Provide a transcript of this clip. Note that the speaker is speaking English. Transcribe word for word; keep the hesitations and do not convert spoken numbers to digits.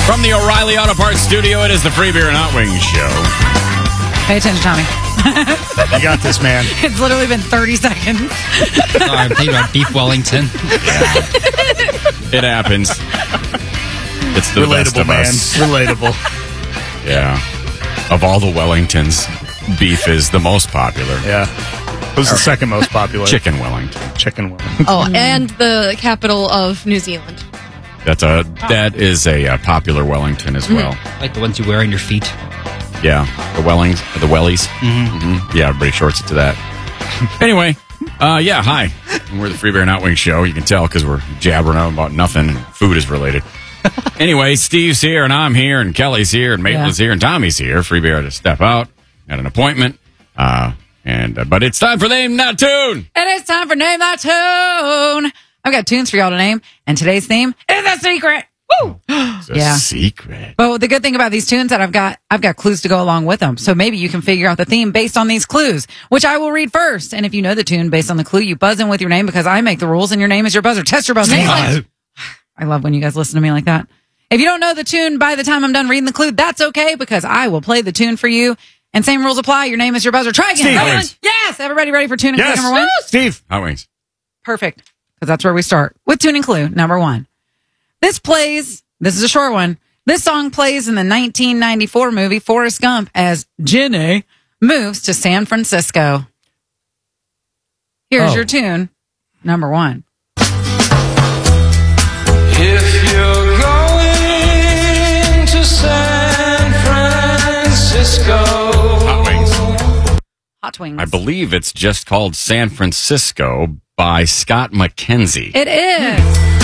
From the O'Reilly Auto Parts studio, it is the Free Beer and Hot Wings show. Pay attention, Tommy. You got this, man. It's literally been thirty seconds. Oh, I'm thinking about beef Wellington. It happens. It's the Relatable, best of man. us. Relatable. Yeah. Of all the Wellingtons, beef is the most popular. Yeah. Who's the second most popular? Chicken Wellington. Chicken Wellington. Oh, and the capital of New Zealand. That's a that is a, uh popular Wellington as well. Like the ones you wear on your feet. Yeah, the Wellings, the Wellies. Mm-hmm. Mm-hmm. Yeah, everybody shorts it to that. Anyway, uh, yeah, hi. We're the Free Beer and Hot Wings show. You can tell because we're jabbering on about nothing. And food is related. Anyway, Steve's here and I'm here and Kelly's here and Maitland's here and Tommy's here. Free Beer had to step out at an appointment. Uh, and uh, but it's time for Name That Tune. It is time for Name That Tune. I've got tunes for y'all to name, and today's theme is a secret. Woo! It's a Yeah. secret. But the good thing about these tunes that I've got, I've got clues to go along with them. So maybe you can figure out the theme based on these clues, which I will read first. And if you know the tune based on the clue, you buzz in with your name because I make the rules and your name is your buzzer. Test your buzzer. Maitland. I love when you guys listen to me like that. If you don't know the tune by the time I'm done reading the clue, that's okay because I will play the tune for you. And same rules apply. Your name is your buzzer. Try again. Steve. Everyone. Yes. Everybody ready for tune and Yes. clue number one? Steve. Hot Wings. Perfect. Because that's where we start with tune and clue number one. This plays, this is a short one. This song plays in the nineteen ninety-four movie Forrest Gump as Jenny moves to San Francisco. Here's Oh. your tune number one. If you're going to San Francisco. Hot Wings. Hot Wings. I believe it's just called San Francisco by Scott McKenzie. It is.